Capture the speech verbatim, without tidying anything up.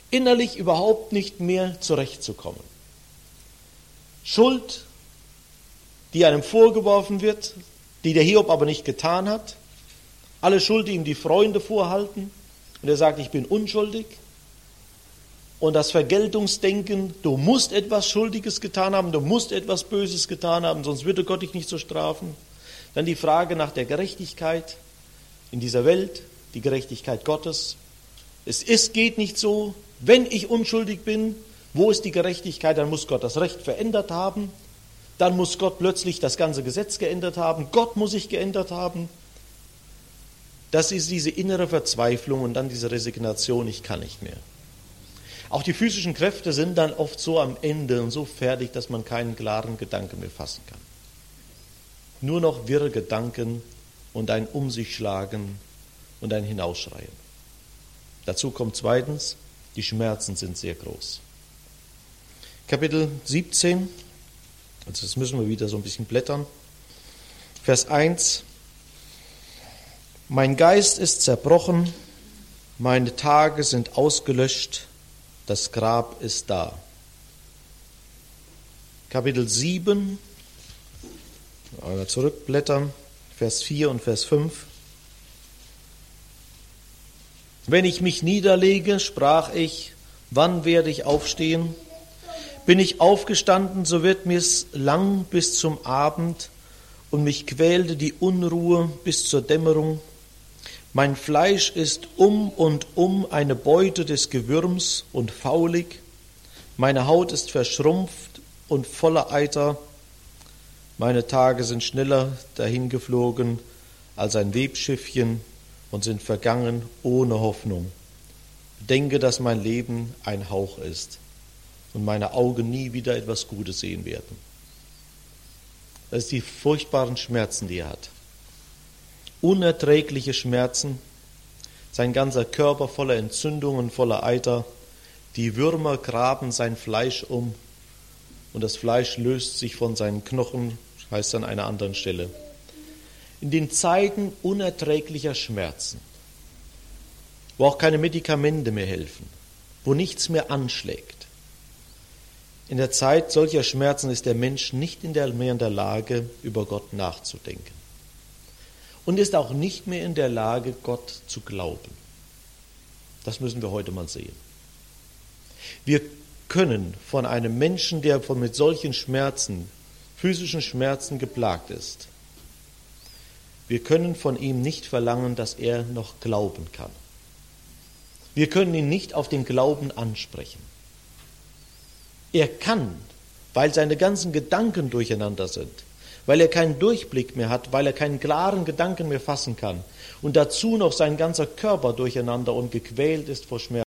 innerlich überhaupt nicht mehr zurechtzukommen. Schuld, die einem vorgeworfen wird, die der Hiob aber nicht getan hat. Alle Schuld, die ihm die Freunde vorhalten. Und er sagt, ich bin unschuldig. Und das Vergeltungsdenken, du musst etwas Schuldiges getan haben, du musst etwas Böses getan haben, sonst würde Gott dich nicht so strafen. Dann die Frage nach der Gerechtigkeit in dieser Welt, die Gerechtigkeit Gottes. Es ist, geht nicht so, wenn ich unschuldig bin, wo ist die Gerechtigkeit? Dann muss Gott das Recht verändert haben, dann muss Gott plötzlich das ganze Gesetz geändert haben, Gott muss sich geändert haben. Das ist diese innere Verzweiflung und dann diese Resignation, ich kann nicht mehr. Auch die physischen Kräfte sind dann oft so am Ende und so fertig, dass man keinen klaren Gedanken mehr fassen kann. Nur noch wirre Gedanken und ein Um sich schlagen und ein Hinausschreien. Dazu kommt zweitens, die Schmerzen sind sehr groß. Kapitel siebzehn, also das müssen wir wieder so ein bisschen blättern. Vers eins. Mein Geist ist zerbrochen, meine Tage sind ausgelöscht, das Grab ist da. Kapitel sieben, zurückblättern, Vers vier und Vers fünf. Wenn ich mich niederlege, sprach ich, wann werde ich aufstehen? Bin ich aufgestanden, so wird mir's lang bis zum Abend und mich quälte die Unruhe bis zur Dämmerung. Mein Fleisch ist um und um eine Beute des Gewürms und faulig. Meine Haut ist verschrumpft und voller Eiter. Meine Tage sind schneller dahingeflogen als ein Webschiffchen und sind vergangen ohne Hoffnung. Bedenke, dass mein Leben ein Hauch ist und meine Augen nie wieder etwas Gutes sehen werden. Das sind die furchtbaren Schmerzen, die er hat. Unerträgliche Schmerzen, sein ganzer Körper voller Entzündungen, voller Eiter. Die Würmer graben sein Fleisch um und das Fleisch löst sich von seinen Knochen, heißt an einer anderen Stelle. In den Zeiten unerträglicher Schmerzen, wo auch keine Medikamente mehr helfen, wo nichts mehr anschlägt. In der Zeit solcher Schmerzen ist der Mensch nicht in der, mehr in der Lage, über Gott nachzudenken. Und ist auch nicht mehr in der Lage, Gott zu glauben. Das müssen wir heute mal sehen. Wir können von einem Menschen, der von mit solchen Schmerzen, physischen Schmerzen geplagt ist, wir können von ihm nicht verlangen, dass er noch glauben kann. Wir können ihn nicht auf den Glauben ansprechen. Er kann, weil seine ganzen Gedanken durcheinander sind, weil er keinen Durchblick mehr hat, weil er keinen klaren Gedanken mehr fassen kann und dazu noch sein ganzer Körper durcheinander und gequält ist vor Schmerzen.